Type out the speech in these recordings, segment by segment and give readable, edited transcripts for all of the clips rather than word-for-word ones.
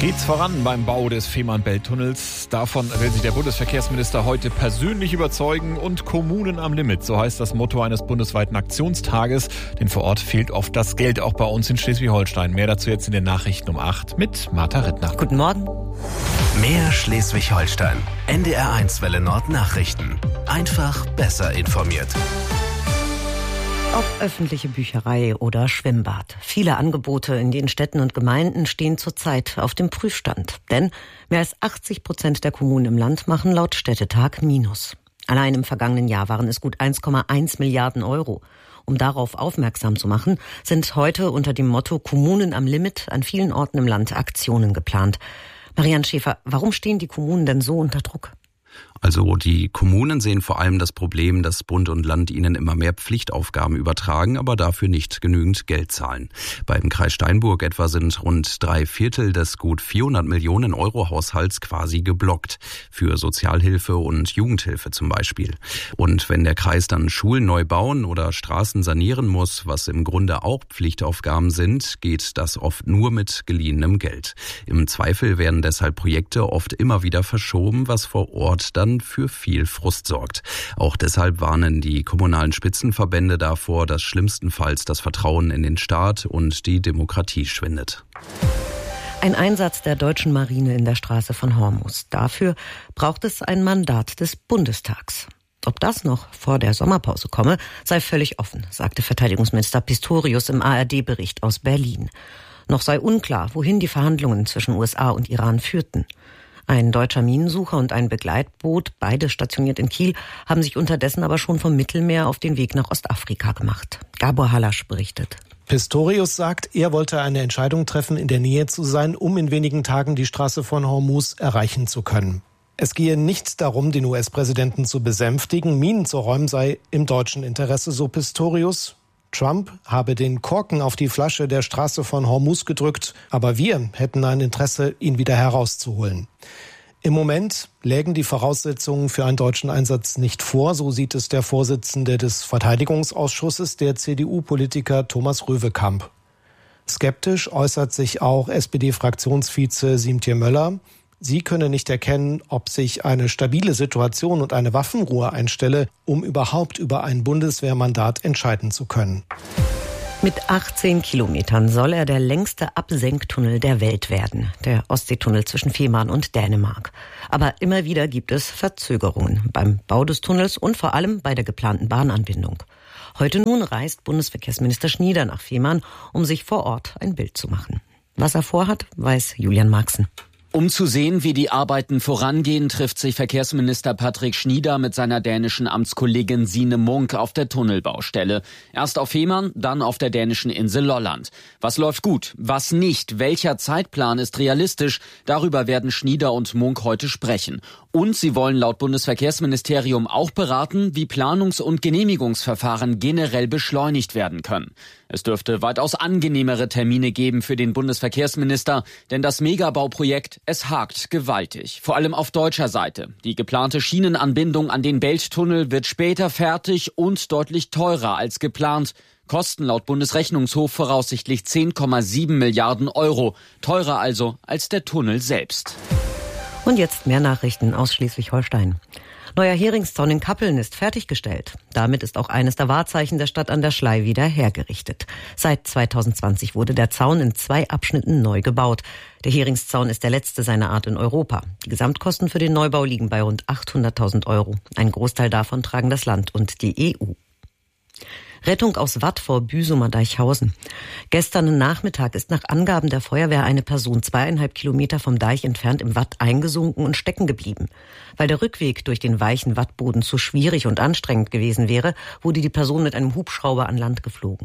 Geht's voran beim Bau des Fehmarn-Belt-Tunnels? Davon will sich der Bundesverkehrsminister heute persönlich überzeugen. Und Kommunen am Limit, so heißt das Motto eines bundesweiten Aktionstages. Denn vor Ort fehlt oft das Geld, auch bei uns in Schleswig-Holstein. Mehr dazu jetzt in den Nachrichten um 8 mit Martha Rittner. Guten Morgen. Mehr Schleswig-Holstein. NDR1 Welle Nord Nachrichten. Einfach besser informiert. Ob öffentliche Bücherei oder Schwimmbad. Viele Angebote in den Städten und Gemeinden stehen zurzeit auf dem Prüfstand. Denn mehr als 80% der Kommunen im Land machen laut Städtetag Minus. Allein im vergangenen Jahr waren es gut 1,1 Milliarden Euro. Um darauf aufmerksam zu machen, sind heute unter dem Motto Kommunen am Limit an vielen Orten im Land Aktionen geplant. Marianne Schäfer, warum stehen die Kommunen denn so unter Druck? Also die Kommunen sehen vor allem das Problem, dass Bund und Land ihnen immer mehr Pflichtaufgaben übertragen, aber dafür nicht genügend Geld zahlen. Beim Kreis Steinburg etwa sind rund 3/4 des gut 400 Millionen Euro Haushalts quasi geblockt. Für Sozialhilfe und Jugendhilfe zum Beispiel. Und wenn der Kreis dann Schulen neu bauen oder Straßen sanieren muss, was im Grunde auch Pflichtaufgaben sind, geht das oft nur mit geliehenem Geld. Im Zweifel werden deshalb Projekte oft immer wieder verschoben, was vor Ort dann für viel Frust sorgt. Auch deshalb warnen die kommunalen Spitzenverbände davor, dass schlimmstenfalls das Vertrauen in den Staat und die Demokratie schwindet. Ein Einsatz der deutschen Marine in der Straße von Hormuz. Dafür braucht es ein Mandat des Bundestags. Ob das noch vor der Sommerpause komme, sei völlig offen, sagte Verteidigungsminister Pistorius im ARD-Bericht aus Berlin. Noch sei unklar, wohin die Verhandlungen zwischen USA und Iran führten. Ein deutscher Minensucher und ein Begleitboot, beide stationiert in Kiel, haben sich unterdessen aber schon vom Mittelmeer auf den Weg nach Ostafrika gemacht. Gabor Hallasch berichtet. Pistorius sagt, er wollte eine Entscheidung treffen, in der Nähe zu sein, um in wenigen Tagen die Straße von Hormuz erreichen zu können. Es gehe nicht darum, den US-Präsidenten zu besänftigen. Minen zu räumen sei im deutschen Interesse, so Pistorius. Trump habe den Korken auf die Flasche der Straße von Hormuz gedrückt, aber wir hätten ein Interesse, ihn wieder herauszuholen. Im Moment lägen die Voraussetzungen für einen deutschen Einsatz nicht vor, so sieht es der Vorsitzende des Verteidigungsausschusses, der CDU-Politiker Thomas Röwekamp. Skeptisch äußert sich auch SPD-Fraktionsvize Siemtje Möller. Sie könne nicht erkennen, ob sich eine stabile Situation und eine Waffenruhe einstelle, um überhaupt über ein Bundeswehrmandat entscheiden zu können. Mit 18 Kilometern soll er der längste Absenktunnel der Welt werden, der Ostseetunnel zwischen Fehmarn und Dänemark. Aber immer wieder gibt es Verzögerungen beim Bau des Tunnels und vor allem bei der geplanten Bahnanbindung. Heute nun reist Bundesverkehrsminister Schnieder nach Fehmarn, um sich vor Ort ein Bild zu machen. Was er vorhat, weiß Julian Marxen. Um zu sehen, wie die Arbeiten vorangehen, trifft sich Verkehrsminister Patrick Schnieder mit seiner dänischen Amtskollegin Signe Munk auf der Tunnelbaustelle. Erst auf Fehmarn, dann auf der dänischen Insel Lolland. Was läuft gut, was nicht, welcher Zeitplan ist realistisch, darüber werden Schnieder und Munk heute sprechen. Und sie wollen laut Bundesverkehrsministerium auch beraten, wie Planungs- und Genehmigungsverfahren generell beschleunigt werden können. Es dürfte weitaus angenehmere Termine geben für den Bundesverkehrsminister, denn das Megabauprojekt, es hakt gewaltig, vor allem auf deutscher Seite. Die geplante Schienenanbindung an den Belttunnel wird später fertig und deutlich teurer als geplant. Kosten laut Bundesrechnungshof voraussichtlich 10,7 Milliarden Euro, teurer also als der Tunnel selbst. Und jetzt mehr Nachrichten aus Schleswig-Holstein. Neuer Heringszaun in Kappeln ist fertiggestellt. Damit ist auch eines der Wahrzeichen der Stadt an der Schlei wieder hergerichtet. Seit 2020 wurde der Zaun in 2 Abschnitten neu gebaut. Der Heringszaun ist der letzte seiner Art in Europa. Die Gesamtkosten für den Neubau liegen bei rund 800.000 Euro. Ein Großteil davon tragen das Land und die EU. Rettung aus Watt vor Büsumer-Deichhausen. Gestern Nachmittag ist nach Angaben der Feuerwehr eine Person 2,5 Kilometer vom Deich entfernt im Watt eingesunken und stecken geblieben. Weil der Rückweg durch den weichen Wattboden zu schwierig und anstrengend gewesen wäre, wurde die Person mit einem Hubschrauber an Land geflogen.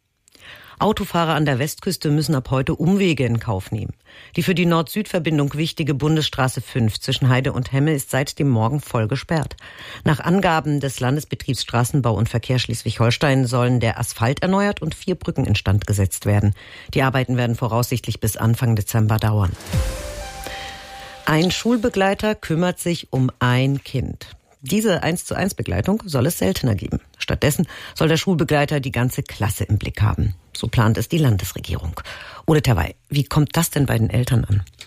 Autofahrer an der Westküste müssen ab heute Umwege in Kauf nehmen. Die für die Nord-Süd-Verbindung wichtige Bundesstraße 5 zwischen Heide und Hemme ist seit dem Morgen voll gesperrt. Nach Angaben des Landesbetriebs Straßenbau und Verkehr Schleswig-Holstein sollen der Asphalt erneuert und 4 Brücken instand gesetzt werden. Die Arbeiten werden voraussichtlich bis Anfang Dezember dauern. Ein Schulbegleiter kümmert sich um ein Kind. Diese 1:1-Begleitung soll es seltener geben. Stattdessen soll der Schulbegleiter die ganze Klasse im Blick haben. So plant es die Landesregierung. Ole Terwey, wie kommt das denn bei den Eltern an?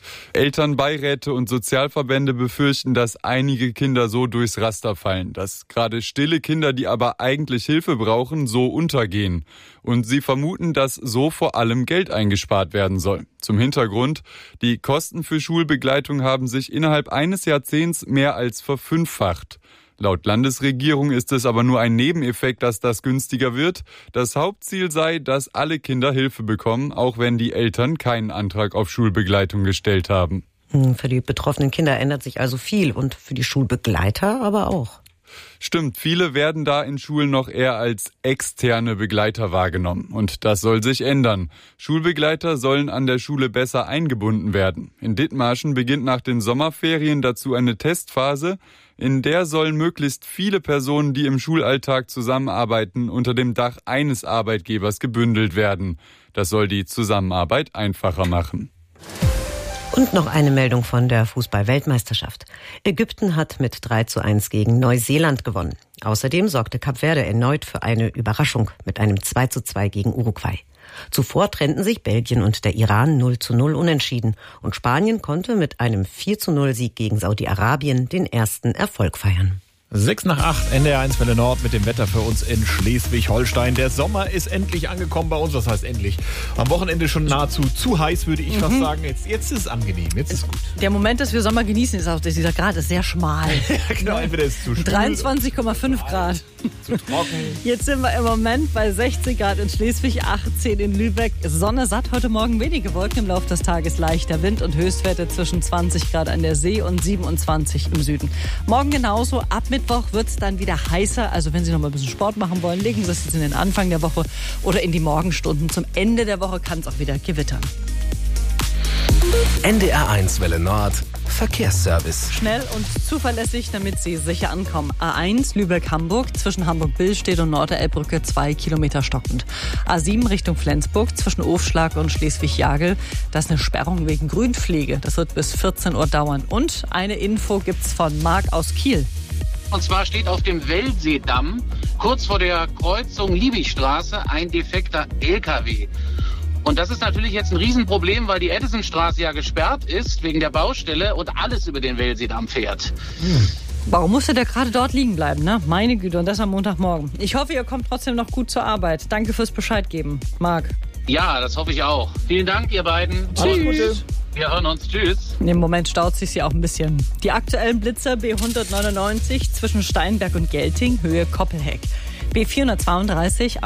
Elternbeiräte und Sozialverbände befürchten, dass einige Kinder so durchs Raster fallen, dass gerade stille Kinder, die aber eigentlich Hilfe brauchen, so untergehen. Und sie vermuten, dass so vor allem Geld eingespart werden soll. Zum Hintergrund: Die Kosten für Schulbegleitung haben sich innerhalb eines Jahrzehnts mehr als verfünffacht. Laut Landesregierung ist es aber nur ein Nebeneffekt, dass das günstiger wird. Das Hauptziel sei, dass alle Kinder Hilfe bekommen, auch wenn die Eltern keinen Antrag auf Schulbegleitung gestellt haben. Für die betroffenen Kinder ändert sich also viel und für die Schulbegleiter aber auch. Stimmt, viele werden da in Schulen noch eher als externe Begleiter wahrgenommen. Und das soll sich ändern. Schulbegleiter sollen an der Schule besser eingebunden werden. In Dithmarschen beginnt nach den Sommerferien dazu eine Testphase. In der sollen möglichst viele Personen, die im Schulalltag zusammenarbeiten, unter dem Dach eines Arbeitgebers gebündelt werden. Das soll die Zusammenarbeit einfacher machen. Und noch eine Meldung von der Fußball-Weltmeisterschaft. Ägypten hat mit 3:1 gegen Neuseeland gewonnen. Außerdem sorgte Kap Verde erneut für eine Überraschung mit einem 2:2 gegen Uruguay. Zuvor trennten sich Belgien und der Iran 0:0 unentschieden. Und Spanien konnte mit einem 4:0 Sieg gegen Saudi-Arabien den ersten Erfolg feiern. 6:08, NDR1 Welle Nord mit dem Wetter für uns in Schleswig-Holstein. Der Sommer ist endlich angekommen bei uns. Was heißt endlich? Am Wochenende schon nahezu zu heiß, würde ich fast sagen. Jetzt ist es angenehm, jetzt ist gut. Der Moment, dass wir Sommer genießen, ist auch, dass dieser Grad ist sehr schmal. Ja, genau, entweder ist es zu schwül, 23,5 Grad. zu trocken. Jetzt sind wir im Moment bei 16 Grad in Schleswig, 18 in Lübeck. Sonne satt, heute Morgen wenige Wolken, im Laufe des Tages leichter Wind und Höchstwerte zwischen 20 Grad an der See und 27 im Süden. Morgen genauso, ab Mittwoch wird es dann wieder heißer. Also wenn Sie noch mal ein bisschen Sport machen wollen, legen Sie es jetzt in den Anfang der Woche oder in die Morgenstunden. Zum Ende der Woche kann es auch wieder gewittern. NDR1 Welle Nord Verkehrsservice. Schnell und zuverlässig, damit Sie sicher ankommen. A1 Lübeck-Hamburg zwischen Hamburg-Billstedt und Norderelbbrücke 2 Kilometer stockend. A7 Richtung Flensburg zwischen Ofschlag und Schleswig-Jagel. Das ist eine Sperrung wegen Grünpflege. Das wird bis 14 Uhr dauern. Und eine Info gibt's von Marc aus Kiel. Und zwar steht auf dem Wellseedamm kurz vor der Kreuzung Liebigstraße ein defekter LKW. Und das ist natürlich jetzt ein Riesenproblem, weil die Edisonstraße ja gesperrt ist wegen der Baustelle und alles über den Wellseedamm fährt. Warum musste der gerade dort liegen bleiben, ne? Meine Güte, und das am Montagmorgen. Ich hoffe, ihr kommt trotzdem noch gut zur Arbeit. Danke fürs Bescheid geben, Marc. Ja, das hoffe ich auch. Vielen Dank, ihr beiden. Tschüss. Wir hören uns. Tschüss. Im Moment staut sich ja auch ein bisschen. Die aktuellen Blitzer B199 zwischen Steinberg und Gelting, Höhe Koppelheck. B432